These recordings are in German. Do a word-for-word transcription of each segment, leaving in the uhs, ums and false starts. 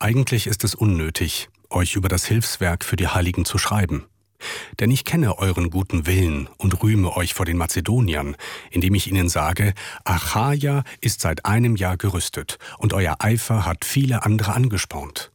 Eigentlich ist es unnötig, euch über das Hilfswerk für die Heiligen zu schreiben. Denn ich kenne euren guten Willen und rühme euch vor den Mazedoniern, indem ich ihnen sage, Achaia ist seit einem Jahr gerüstet und euer Eifer hat viele andere angespornt.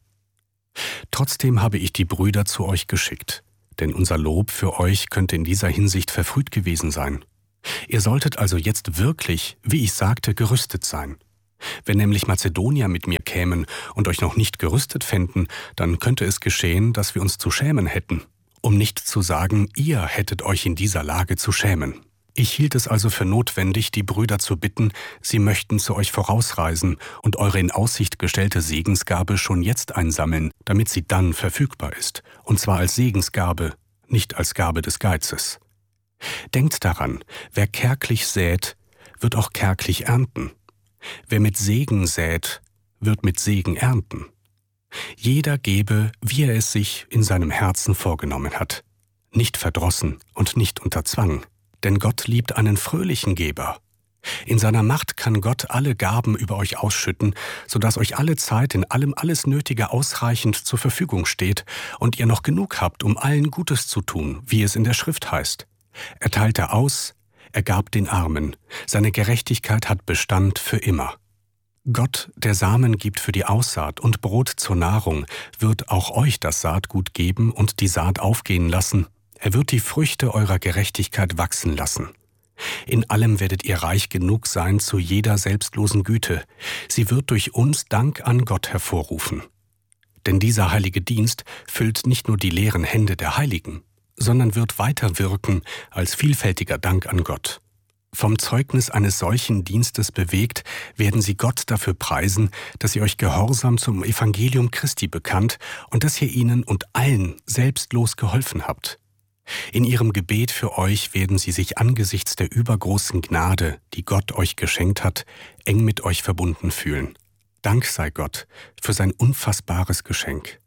Trotzdem habe ich die Brüder zu euch geschickt, denn unser Lob für euch könnte in dieser Hinsicht verfrüht gewesen sein. Ihr solltet also jetzt wirklich, wie ich sagte, gerüstet sein. Wenn nämlich Mazedonier mit mir kämen und euch noch nicht gerüstet fänden, dann könnte es geschehen, dass wir uns zu schämen hätten. Um nicht zu sagen, ihr hättet euch in dieser Lage zu schämen. Ich hielt es also für notwendig, die Brüder zu bitten, sie möchten zu euch vorausreisen und eure in Aussicht gestellte Segensgabe schon jetzt einsammeln, damit sie dann verfügbar ist, und zwar als Segensgabe, nicht als Gabe des Geizes. Denkt daran, wer kärglich sät, wird auch kärglich ernten. Wer mit Segen sät, wird mit Segen ernten. Jeder gebe, wie er es sich in seinem Herzen vorgenommen hat, nicht verdrossen und nicht unter Zwang, denn Gott liebt einen fröhlichen Geber. In seiner Macht kann Gott alle Gaben über euch ausschütten, sodass euch alle Zeit in allem alles Nötige ausreichend zur Verfügung steht und ihr noch genug habt, um allen Gutes zu tun, wie es in der Schrift heißt. Er teilte aus, er gab den Armen, seine Gerechtigkeit hat Bestand für immer. Gott, der Samen gibt für die Aussaat und Brot zur Nahrung, wird auch euch das Saatgut geben und die Saat aufgehen lassen. Er wird die Früchte eurer Gerechtigkeit wachsen lassen. In allem werdet ihr reich genug sein zu jeder selbstlosen Güte. Sie wird durch uns Dank an Gott hervorrufen. Denn dieser heilige Dienst füllt nicht nur die leeren Hände der Heiligen, sondern wird weiter wirken als vielfältiger Dank an Gott. Vom Zeugnis eines solchen Dienstes bewegt, werden sie Gott dafür preisen, dass ihr euch gehorsam zum Evangelium Christi bekannt und dass ihr ihnen und allen selbstlos geholfen habt. In ihrem Gebet für euch werden sie sich angesichts der übergroßen Gnade, die Gott euch geschenkt hat, eng mit euch verbunden fühlen. Dank sei Gott für sein unfassbares Geschenk.